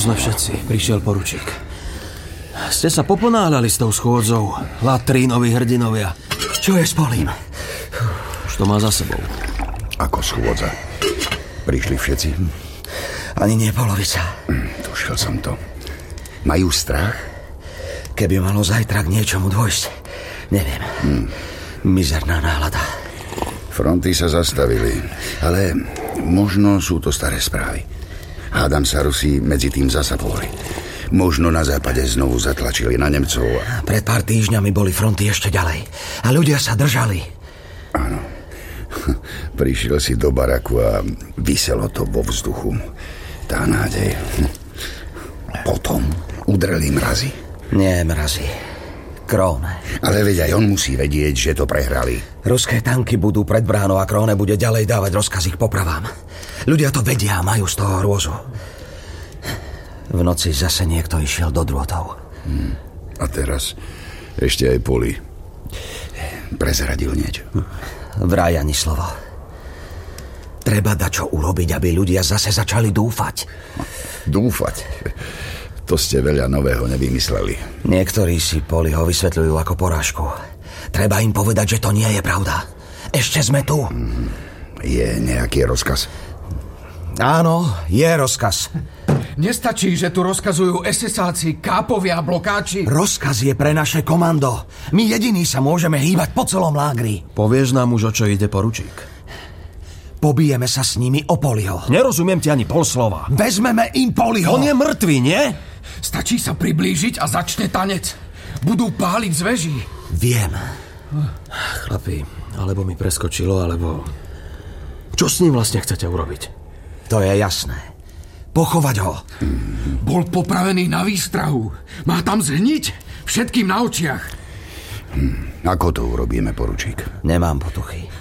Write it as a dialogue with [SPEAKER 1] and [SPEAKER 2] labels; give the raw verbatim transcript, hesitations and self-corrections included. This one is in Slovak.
[SPEAKER 1] sme všetci, prišiel poručík. Ste sa poponáhľali s tou schôdzou, latrínovi hrdinovia.
[SPEAKER 2] Čo je s Polím?
[SPEAKER 1] Už to má za sebou.
[SPEAKER 3] Ako schôdza? Prišli všetci?
[SPEAKER 2] Ani nie polovica.
[SPEAKER 3] Tušil som to. Majú strach?
[SPEAKER 2] Keby malo zajtra k niečomu dôjsť, neviem. Hmm. Mizerná nálada.
[SPEAKER 3] Fronty sa zastavili, ale možno sú to staré správy. Hádam sa Rusi medzi tým zasapoli. Možno na západe znovu zatlačili na Nemcov. A...
[SPEAKER 2] Pred pár týždňami boli fronty ešte ďalej. A ľudia sa držali.
[SPEAKER 3] Áno. Prišiel si do baraku a viselo to vo vzduchu. Tá nádej. Potom udreli mrazy.
[SPEAKER 2] Nie mrazy. Króne.
[SPEAKER 3] Ale veď aj on musí vedieť, že to prehrali.
[SPEAKER 2] Ruské tanky budú pred bránou a Króne bude ďalej dávať rozkaz ich popravám. Ľudia to vedia a majú z toho hrôzu. V noci zase niekto išiel do drôtov.
[SPEAKER 3] Hmm. A teraz ešte aj Poli. Prezradil niečo.
[SPEAKER 2] Vraj ani slovo. Treba dať čo urobiť, aby ľudia zase začali dúfať.
[SPEAKER 3] Dúfať? To ste veľa nového nevymysleli.
[SPEAKER 2] Niektorí si Poliho vysvetľujú ako porážku. Treba im povedať, že to nie je pravda. Ešte sme tu.
[SPEAKER 3] Hmm. Je nejaký rozkaz?
[SPEAKER 2] Áno, je rozkaz.
[SPEAKER 4] Nestačí, že tu rozkazujú es es áci, kápovia a blokáči.
[SPEAKER 2] Rozkaz je pre naše komando. My jediní sa môžeme hýbať po celom lágri.
[SPEAKER 1] Povieš nám už, o čo ide, poručík?
[SPEAKER 2] Pobijeme sa s nimi o Poliho.
[SPEAKER 1] Nerozumiem ti ani pol slova.
[SPEAKER 2] Vezmeme im Poliho.
[SPEAKER 1] On je mŕtvý, nie?
[SPEAKER 4] Stačí sa priblížiť a začne tanec. Budú páliť z veží.
[SPEAKER 2] Viem.
[SPEAKER 1] Chlapi, alebo mi preskočilo, alebo... Čo s ním vlastne chcete urobiť?
[SPEAKER 2] To je jasné. Pochovať ho.
[SPEAKER 4] Bol popravený na výstrahu. Má tam zhniť všetkým na očiach.
[SPEAKER 3] Hm. Ako to urobíme, poručík?
[SPEAKER 2] Nemám potuchy.